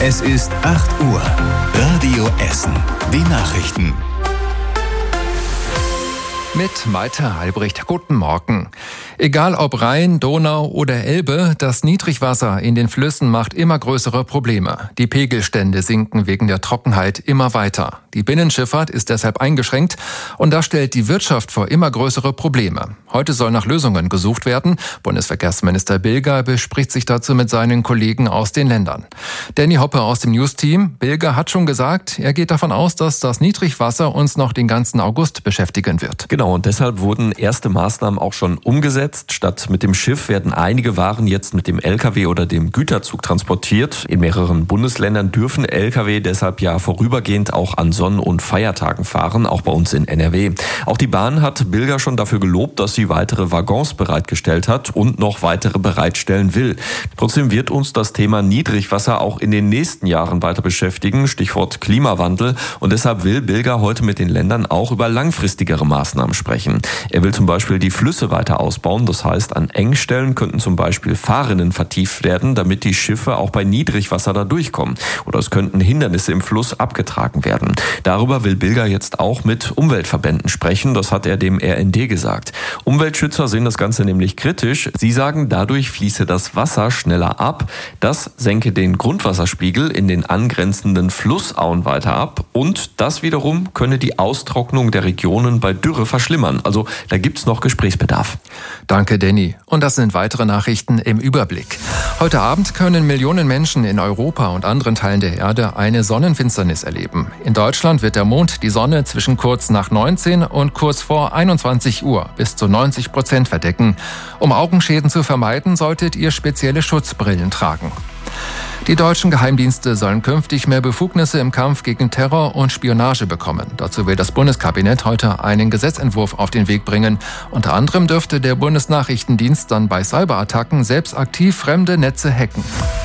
Es ist 8 Uhr. Radio Essen. Die Nachrichten. Mit Malte Albrecht. Guten Morgen. Egal ob Rhein, Donau oder Elbe, das Niedrigwasser in den Flüssen macht immer größere Probleme. Die Pegelstände sinken wegen der Trockenheit immer weiter. Die Binnenschifffahrt ist deshalb eingeschränkt und das stellt die Wirtschaft vor immer größere Probleme. Heute soll nach Lösungen gesucht werden. Bundesverkehrsminister Bilger bespricht sich dazu mit seinen Kollegen aus den Ländern. Danny Hoppe aus dem News-Team. Bilger hat schon gesagt, er geht davon aus, dass das Niedrigwasser uns noch den ganzen August beschäftigen wird. Genau, und deshalb wurden erste Maßnahmen auch schon umgesetzt. Statt mit dem Schiff werden einige Waren jetzt mit dem LKW oder dem Güterzug transportiert. In mehreren Bundesländern dürfen LKW deshalb ja vorübergehend auch an Sonn- und Feiertagen fahren, auch bei uns in NRW. Auch die Bahn hat Bilger schon dafür gelobt, dass sie weitere Waggons bereitgestellt hat und noch weitere bereitstellen will. Trotzdem wird uns das Thema Niedrigwasser auch in den nächsten Jahren weiter beschäftigen, Stichwort Klimawandel. Und deshalb will Bilger heute mit den Ländern auch über langfristigere Maßnahmen sprechen. Er will zum Beispiel die Flüsse weiter ausbauen. Das heißt, an Engstellen könnten zum Beispiel Fahrrinnen vertieft werden, damit die Schiffe auch bei Niedrigwasser da durchkommen. Oder es könnten Hindernisse im Fluss abgetragen werden. Darüber will Bilger jetzt auch mit Umweltverbänden sprechen. Das hat er dem RND gesagt. Umweltschützer sehen das Ganze nämlich kritisch. Sie sagen, dadurch fließe das Wasser schneller ab. Das senke den Grundwasserspiegel in den angrenzenden Flussauen weiter ab. Und das wiederum könne die Austrocknung der Regionen bei Dürre verschlimmern. Also da gibt's noch Gesprächsbedarf. Danke, Danny. Und das sind weitere Nachrichten im Überblick. Heute Abend können Millionen Menschen in Europa und anderen Teilen der Erde eine Sonnenfinsternis erleben. In Deutschland wird der Mond die Sonne zwischen kurz nach 19 und kurz vor 21 Uhr bis zu 90% verdecken. Um Augenschäden zu vermeiden, solltet ihr spezielle Schutzbrillen tragen. Die deutschen Geheimdienste sollen künftig mehr Befugnisse im Kampf gegen Terror und Spionage bekommen. Dazu will das Bundeskabinett heute einen Gesetzentwurf auf den Weg bringen. Unter anderem dürfte der Bundesnachrichtendienst dann bei Cyberattacken selbst aktiv fremde Netze hacken.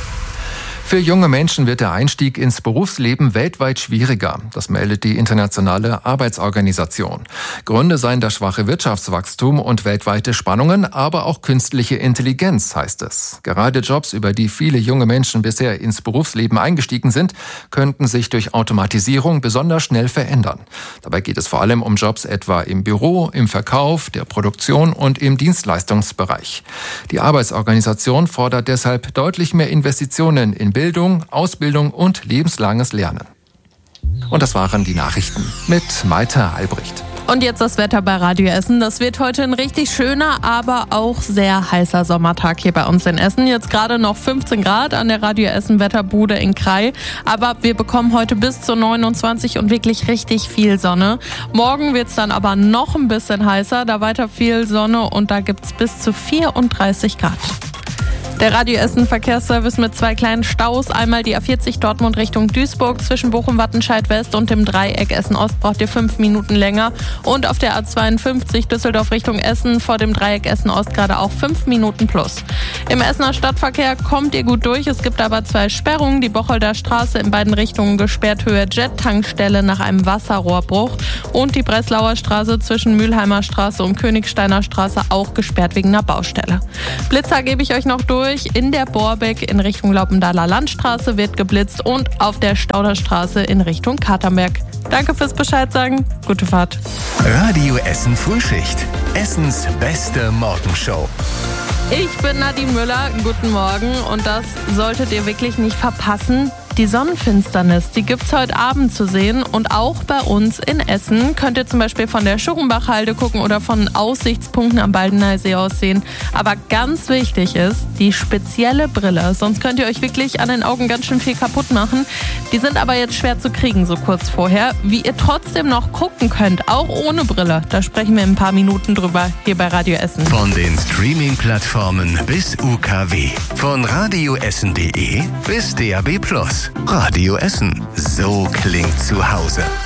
Für junge Menschen wird der Einstieg ins Berufsleben weltweit schwieriger. Das meldet die Internationale Arbeitsorganisation. Gründe seien das schwache Wirtschaftswachstum und weltweite Spannungen, aber auch künstliche Intelligenz, heißt es. Gerade Jobs, über die viele junge Menschen bisher ins Berufsleben eingestiegen sind, könnten sich durch Automatisierung besonders schnell verändern. Dabei geht es vor allem um Jobs etwa im Büro, im Verkauf, der Produktion und im Dienstleistungsbereich. Die Arbeitsorganisation fordert deshalb deutlich mehr Investitionen in Bildung, Ausbildung und lebenslanges Lernen. Und das waren die Nachrichten mit Malte Albrecht. Und jetzt das Wetter bei Radio Essen. Das wird heute ein richtig schöner, aber auch sehr heißer Sommertag hier bei uns in Essen. Jetzt gerade noch 15 Grad an der Radio Essen Wetterbude in Krai. Aber wir bekommen heute bis zu 29 und wirklich richtig viel Sonne. Morgen wird es dann aber noch ein bisschen heißer, da weiter viel Sonne und da gibt es bis zu 34 Grad. Der Radio Essen Verkehrsservice mit 2 kleinen Staus. Einmal die A40 Dortmund Richtung Duisburg zwischen Bochum-Wattenscheid West und dem Dreieck Essen-Ost braucht ihr 5 Minuten länger. Und auf der A52 Düsseldorf Richtung Essen vor dem Dreieck Essen-Ost gerade auch 5 Minuten plus. Im Essener Stadtverkehr kommt ihr gut durch. Es gibt aber 2 Sperrungen. Die Bocholder Straße in beiden Richtungen gesperrt, Höhe Jet-Tankstelle nach einem Wasserrohrbruch. Und die Breslauer Straße zwischen Mülheimer Straße und Königsteiner Straße auch gesperrt wegen einer Baustelle. Blitzer gebe ich euch noch durch. In der Borbeck in Richtung Laupendaler Landstraße wird geblitzt und auf der Stauderstraße in Richtung Katernberg. Danke fürs Bescheid sagen. Gute Fahrt. Radio Essen Frühschicht. Essens beste Morgenshow. Ich bin Nadine Müller. Guten Morgen. Und das solltet ihr wirklich nicht verpassen. Die Sonnenfinsternis, die gibt's heute Abend zu sehen und auch bei uns in Essen. Könnt ihr zum Beispiel von der Schurrenbachhalde gucken oder von Aussichtspunkten am Baldeneysee aus sehen. Aber ganz wichtig ist die spezielle Brille, sonst könnt ihr euch wirklich an den Augen ganz schön viel kaputt machen. Die sind aber jetzt schwer zu kriegen, so kurz vorher. Wie ihr trotzdem noch gucken könnt, auch ohne Brille, da sprechen wir in ein paar Minuten drüber hier bei Radio Essen. Von den Streaming-Plattformen bis UKW, von radioessen.de bis DAB+. Radio Essen. So klingt zu Hause.